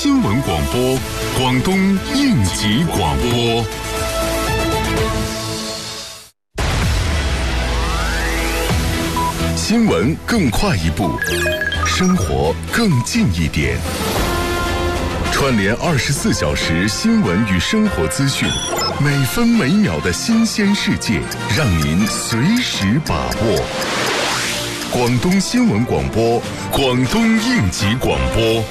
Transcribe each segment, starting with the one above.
新闻广播，广东应急广播。新闻更快一步，生活更近一点。串联24小时新闻与生活资讯，每分每秒的新鲜世界，让您随时把握。广东新闻广播，广东应急广播。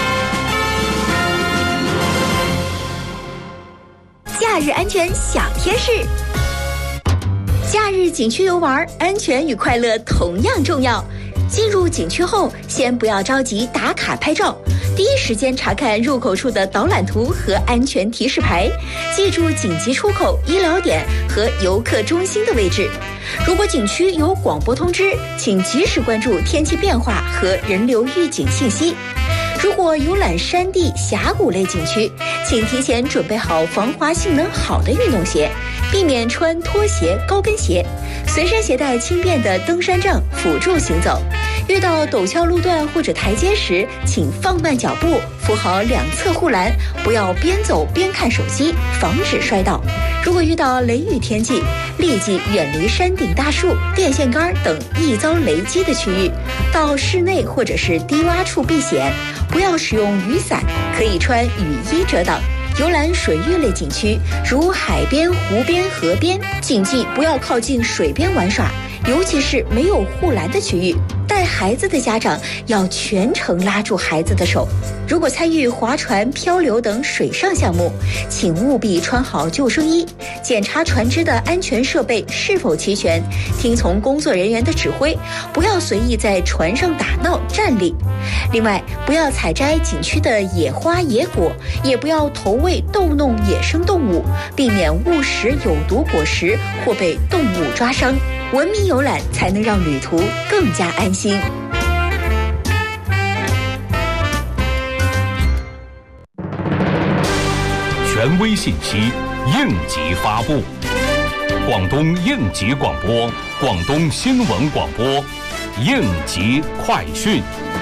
假日安全小贴士。假日景区游玩，安全与快乐同样重要。进入景区后，先不要着急打卡拍照，第一时间查看入口处的导览图和安全提示牌，记住紧急出口、医疗点和游客中心的位置。如果景区有广播通知，请及时关注天气变化和人流预警信息。如果游览山地、峡谷类景区，请提前准备好防滑性能好的运动鞋，避免穿拖鞋、高跟鞋。随身携带轻便的登山杖辅助行走。遇到陡峭路段或者台阶时，请放慢脚步，扶好两侧护栏，不要边走边看手机，防止摔倒。如果遇到雷雨天气，立即远离山顶大树、电线杆等易遭雷击的区域，到室内或者是低洼处避险。不要使用雨伞，可以穿雨衣遮挡。游览水域类景区，如海边、湖边、河边，谨记不要靠近水边玩耍，尤其是没有护栏的区域。带孩子的家长要全程拉住孩子的手。如果参与划船、漂流等水上项目，请务必穿好救生衣，检查船只的安全设备是否齐全，听从工作人员的指挥，不要随意在船上打闹站立。另外，不要采摘景区的野花野果，也不要投喂逗弄野生动物，避免误食有毒果实或被动物抓伤。文明游览才能让旅途更加安心。 权威信息，应急发布。广东应急广播，广东新闻广播，应急快讯。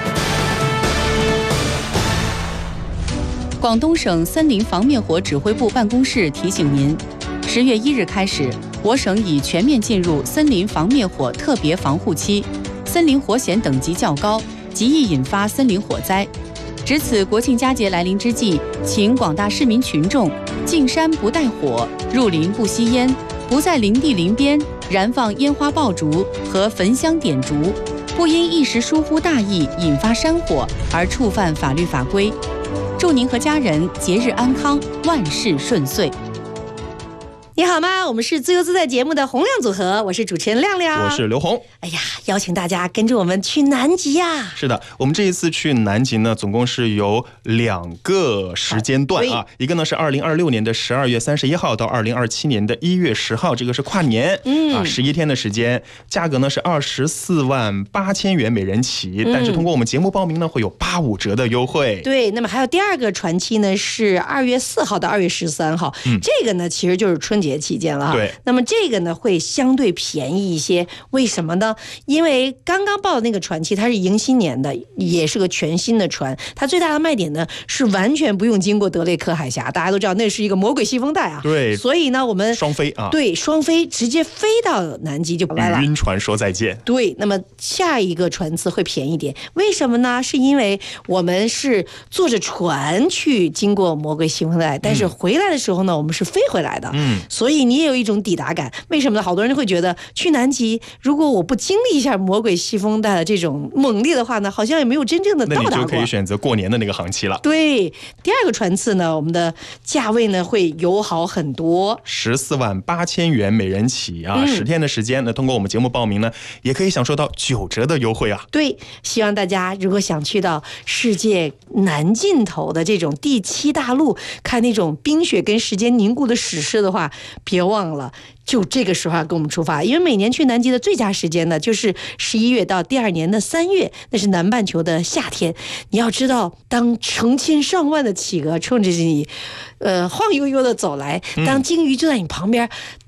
广东省森林防灭火指挥部办公室提醒您，10月1日开始，我省已全面进入森林防灭火特别防护期，森林火险等级较高，极易引发森林火灾。值此国庆佳节来临之际，请广大市民群众进山不带火，入林不吸烟，不在林地林边燃放烟花爆竹和焚香点烛，不因一时疏忽大意引发山火而触犯法律法规。祝您和家人节日安康，万事顺遂。 你好吗？我们是自由自在节目的洪亮组合，我是主持人亮亮， 我是刘红。 哎呀，邀请大家跟着我们去南极呀！ 是的，我们这一次去南极呢，总共是有2个时间段啊，一个呢是2026年的12月31号到2027年的1月10号，这个是跨年，11天的时间，价格呢是24万8千元每人起，但是通过我们节目报名呢，会有85折的优惠。 对，那么还有第二个船期呢是2月4号到2月13号，这个呢其实就是春节期间了哈。 对， 那么这个呢会相对便宜一些，为什么呢？因为刚刚报的那个船期它是迎新年的，也是个全新的船，它最大的卖点呢是完全不用经过德雷克海峡，大家都知道那是一个魔鬼西风带啊。 对， 所以呢我们双飞啊， 对，双飞直接飞到南极就来了， 与晕船说再见。 对，那么下一个船次会便宜点，为什么呢？是因为我们是坐着船去经过魔鬼西风带，但是回来的时候呢我们是飞回来的，所以你也有一种抵达感。为什么呢？好多人会觉得去南极，如果我不经历一下魔鬼西风带的这种猛烈的话呢，好像也没有真正的到达过。 那你就可以选择过年的那个航期了。 对，第二个船次呢，我们的价位呢会友好很多 ，14万8千元每人起啊，10天的时间。那通过我们节目报名呢，也可以享受到9折的优惠啊。 对，希望大家如果想去到世界南尽头的这种第7大陆，看那种冰雪跟时间凝固的史诗的话，别忘了就这个时候跟我们出发，因为每年去南极的最佳时间呢，就是11月到第2年的3月，那是南半球的夏天。你要知道，当成千上万的企鹅冲着你，晃悠悠的走来，当鲸鱼就在你旁边大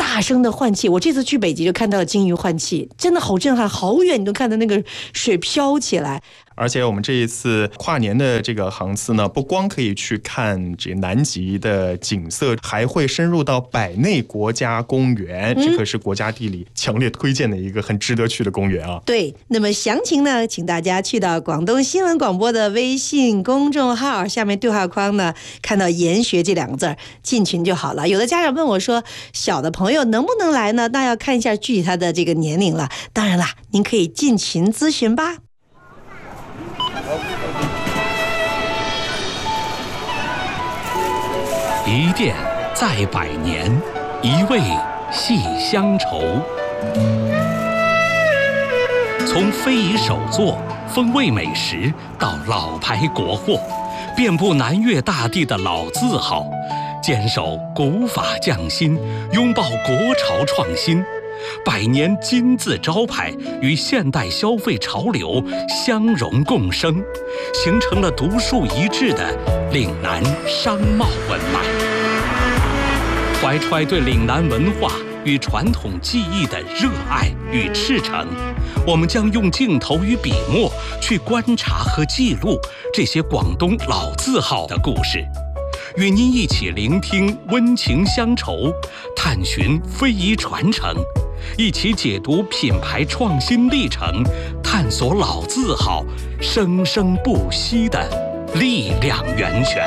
大声的换气。我这次去北极就看到了鲸鱼换气，真的好震撼，好远你都看到那个水飘起来。 而且我们这一次跨年的这个航次呢，不光可以去看这南极的景色，还会深入到百内国家公园，这可是国家地理强烈推荐的一个很值得去的公园啊。 对，那么详情呢，请大家去到广东新闻广播的微信公众号，下面对话框呢看到研学这2个字，进群就好了。有的家长问我说，小的朋友能不能来呢？那要看一下具体他的这个年龄了。当然啦，您可以进群咨询吧。 一店在百年，一味系乡愁。从非遗手作、风味美食到老牌国货，遍布南粤大地的老字号，坚守古法匠心，拥抱国潮创新。百年金字招牌与现代消费潮流相融共生，形成了独树一帜的岭南商贸文脉。怀揣对岭南文化与传统技艺的热爱与赤诚，我们将用镜头与笔墨去观察和记录这些广东老字号的故事，与您一起聆听温情乡愁，探寻非遗传承，一起解读品牌创新历程，探索老字号生生不息的力量源泉。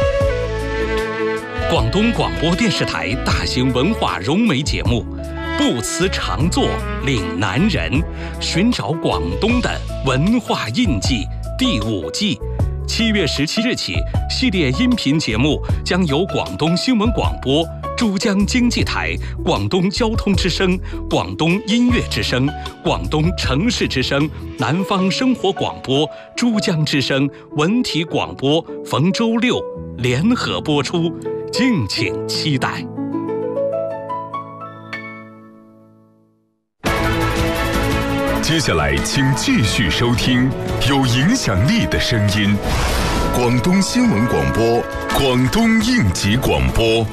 广东广播电视台大型文化融媒节目《不辞常作岭南人》，寻找广东的文化印记第5季，7月17日起，系列音频节目将由广东新闻广播、珠江经济台、广东交通之声、广东音乐之声、广东城市之声、南方生活广播、珠江之声、文体广播逢周6联合播出，敬请期待。 接下来请继续收听有影响力的声音，广东新闻广播，广东应急广播。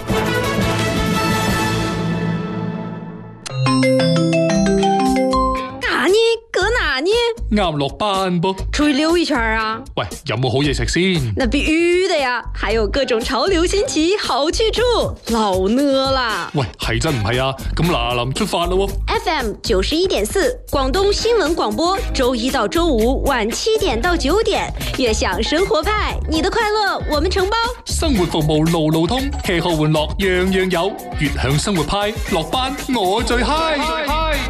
啱落班噃， 出去溜一圈啊！ 喂，有冇好嘢食先？ 那必须的呀，还有各种潮流新奇好去处，老呢啦！ 喂，係真唔係啊？咁嗱臨出發咯 ！FM 91.4，廣東新聞廣播，周1到周5晚7點到9點，悅享生活派，你的快樂我們承包。 生活服務路路通，吃喝玩樂樣樣有，悅享生活派，落班我最嗨。